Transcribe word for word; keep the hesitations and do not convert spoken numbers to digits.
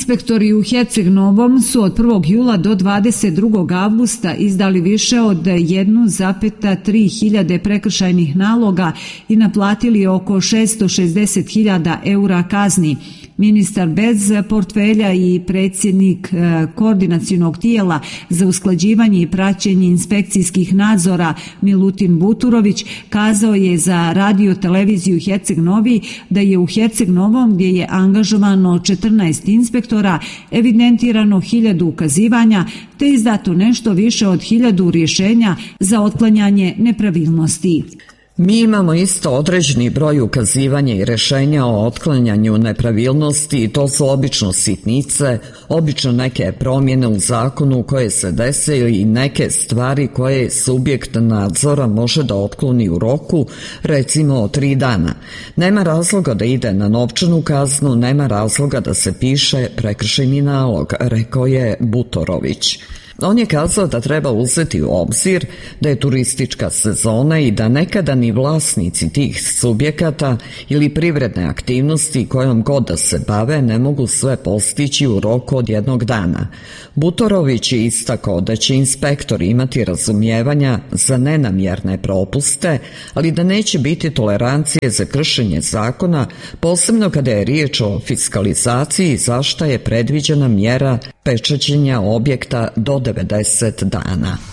Inspektori u Herceg Novom su od prvog jula do dvadeset drugog avgusta izdali više od jedne zarez tri hiljade prekršajnih naloga i naplatili oko šesto šezdeset hiljada eura kazni. Ministar bez portfelja i predsjednik koordinacionog tijela za usklađivanje i praćenje inspekcijskih nadzora Milutin Buturović kazao je za radio televiziju Herceg Novi da je u Herceg Novom, gdje je angažovano četrnaest inspektora, evidentirano hiljadu ukazivanja te izdato nešto više od hiljadu rješenja za otklanjanje nepravilnosti. Mi imamo isto određeni broj ukazivanja i rješenja o otklanjanju nepravilnosti i to su obično sitnice, obično neke promjene u zakonu koje se dese i neke stvari koje subjekt nadzora može da otkloni u roku, recimo tri dana. Nema razloga da ide na novčanu kaznu, nema razloga da se piše prekršajni nalog, rekao je Butorović. On je kazao da treba uzeti u obzir da je turistička sezona i da nekada ni vlasnici tih subjekata ili privredne aktivnosti kojom god da se bave ne mogu sve postići u roku od jednog dana. Butorović je istakao da će inspektori imati razumijevanja za nenamjerne propuste, ali da neće biti tolerancije za kršenje zakona, posebno kada je riječ o fiskalizaciji, za šta je predviđena mjera pečaćenja objekta do devedeset dana.